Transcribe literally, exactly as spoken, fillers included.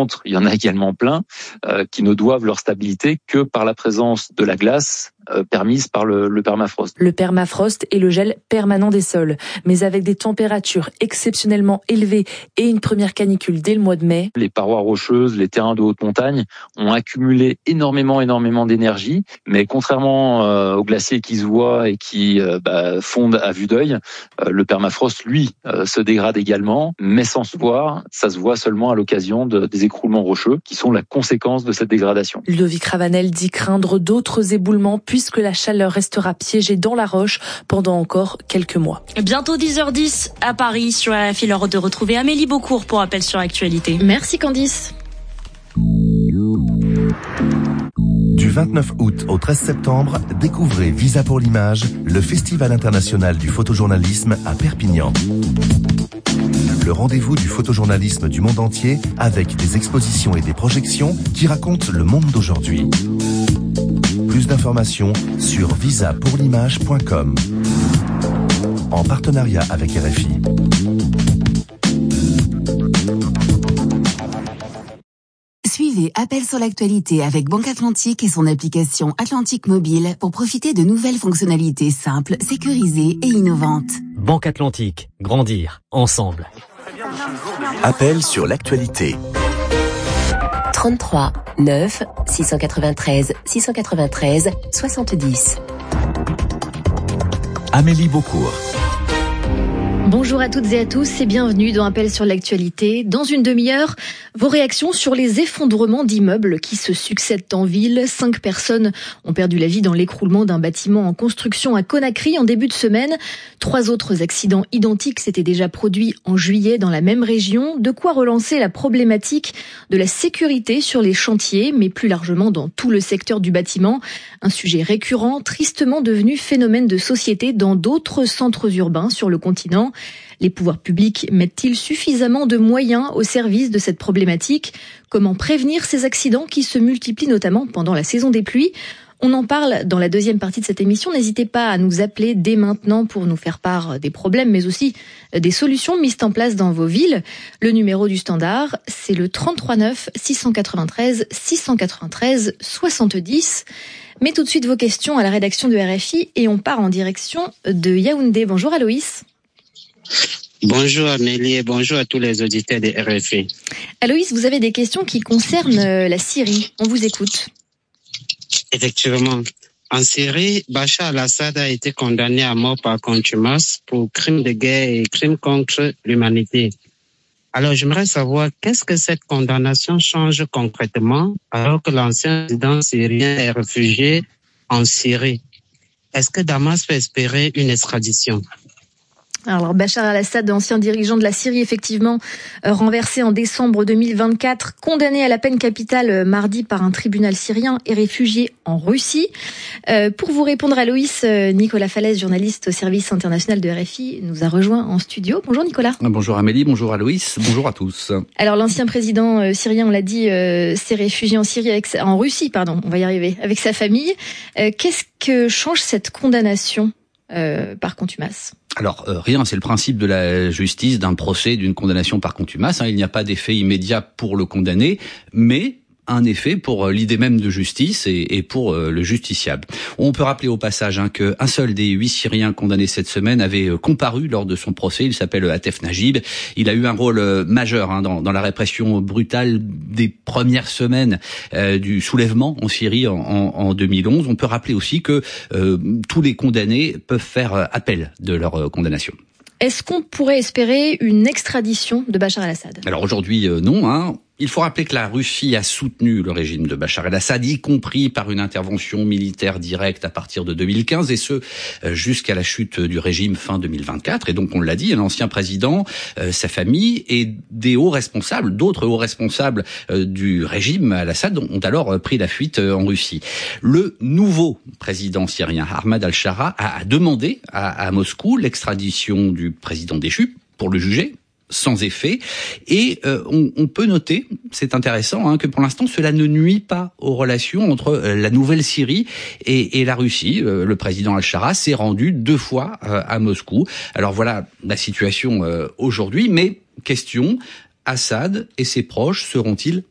contre, il y en a également plein euh, qui ne doivent leur stabilité que par la présence de la glace euh, permise par le, le permafrost. Le permafrost est le gel permanent des sols, mais avec des températures exceptionnellement élevées et une première canicule dès le mois de mai. Les parois rocheuses, les terrains de haute montagne ont accumulé énormément, énormément d'énergie, mais contrairement euh, aux glaciers qui se voient et qui euh, bah, fondent à vue d'œil, euh, le permafrost, lui, euh, se dégrade également, mais sans se voir. Ça se voit seulement à l'occasion de, des écroulements rocheux, qui sont la conséquence de cette dégradation. Ludovic Ravanel dit craindre d'autres éboulements puisque la chaleur restera piégée dans la roche pendant encore quelques mois. Bientôt dix heures dix à Paris sur R F I, l'heure de retrouver Amélie Beaucourt pour Appel sur l'actualité. Merci Candice. Du vingt-neuf août au treize septembre, découvrez Visa pour l'image, le Festival international du photojournalisme à Perpignan. Le rendez-vous du photojournalisme du monde entier avec des expositions et des projections qui racontent le monde d'aujourd'hui. Plus d'informations sur visa pour l'image point com en partenariat avec R F I. Suivez Appel sur l'actualité avec Banque Atlantique et son application Atlantique Mobile pour profiter de nouvelles fonctionnalités simples, sécurisées et innovantes. Banque Atlantique, grandir ensemble. Appel sur l'actualité. trente-trois neuf six cent quatre-vingt-treize six cent quatre-vingt-treize soixante-dix. Amélie Beaucourt. Bonjour à toutes et à tous et bienvenue dans Appel sur l'actualité. Dans une demi-heure, vos réactions sur les effondrements d'immeubles qui se succèdent en ville. Cinq personnes ont perdu la vie dans l'écroulement d'un bâtiment en construction à Conakry en début de semaine. Trois autres accidents identiques s'étaient déjà produits en juillet dans la même région. De quoi relancer la problématique de la sécurité sur les chantiers, mais plus largement dans tout le secteur du bâtiment. Un sujet récurrent, tristement devenu phénomène de société dans d'autres centres urbains sur le continent. Les pouvoirs publics mettent-ils suffisamment de moyens au service de cette problématique ? Comment prévenir ces accidents qui se multiplient notamment pendant la saison des pluies ? On en parle dans la deuxième partie de cette émission. N'hésitez pas à nous appeler dès maintenant pour nous faire part des problèmes, mais aussi des solutions mises en place dans vos villes. Le numéro du standard, c'est le trente-trois neuf six cent quatre-vingt-treize six cent quatre-vingt-treize soixante-dix. Mais tout de suite vos questions à la rédaction de R F I et on part en direction de Yaoundé. Bonjour Aloïs. Bonjour Amélie et bonjour à tous les auditeurs de R F I. Aloïs, vous avez des questions qui concernent la Syrie. On vous écoute. Effectivement. En Syrie, Bachar al-Assad a été condamné à mort par contumace pour crimes de guerre et crimes contre l'humanité. Alors, j'aimerais savoir qu'est-ce que cette condamnation change concrètement alors que l'ancien président syrien est réfugié en Syrie. Est-ce que Damas peut espérer une extradition ? Alors Bachar al-Assad, ancien dirigeant de la Syrie, effectivement euh, renversé en décembre deux mille vingt-quatre, condamné à la peine capitale euh, mardi par un tribunal syrien et réfugié en Russie. Euh, pour vous répondre à Loïs, euh, Nicolas Falaise, journaliste au service international de R F I, nous a rejoint en studio. Bonjour Nicolas. Bonjour Amélie, bonjour à Loïs, bonjour à tous. Alors l'ancien président euh, syrien, on l'a dit, euh, s'est réfugié en Syrie avec sa, en Russie, pardon, on va y arriver, avec sa famille. Euh, qu'est-ce que change cette condamnation euh, par contumace ? Alors euh, rien, c'est le principe de la justice, d'un procès, d'une condamnation par contumace. Hein. Il n'y a pas d'effet immédiat pour le condamné, mais un effet pour l'idée même de justice et, et pour euh, le justiciable. On peut rappeler au passage hein, qu'un seul des huit Syriens condamnés cette semaine avait euh, comparu lors de son procès. Il s'appelle Atef Najib. Il a eu un rôle euh, majeur hein, dans, dans la répression brutale des premières semaines euh, du soulèvement en Syrie en, en, en deux mille onze. On peut rappeler aussi que euh, tous les condamnés peuvent faire euh, appel de leur euh, condamnation. Est-ce qu'on pourrait espérer une extradition de Bachar el-Assad ? Alors aujourd'hui, euh, non. Hein. Il faut rappeler que la Russie a soutenu le régime de Bachar el-Assad, y compris par une intervention militaire directe à partir de deux mille quinze, et ce, jusqu'à la chute du régime fin deux mille vingt-quatre. Et donc, on l'a dit, l'ancien président, euh, sa famille et des hauts responsables, d'autres hauts responsables euh, du régime al-Assad ont alors pris la fuite euh, en Russie. Le nouveau président syrien, Ahmad al-Shara, a, a demandé à, à Moscou l'extradition du président déchu pour le juger, sans effet, et euh, on, on peut noter, c'est intéressant, hein, que pour l'instant cela ne nuit pas aux relations entre euh, la nouvelle Syrie et, et la Russie. Euh, le président al-Shara s'est rendu deux fois euh, à Moscou. Alors voilà la situation euh, aujourd'hui, mais question, Assad et ses proches seront-ils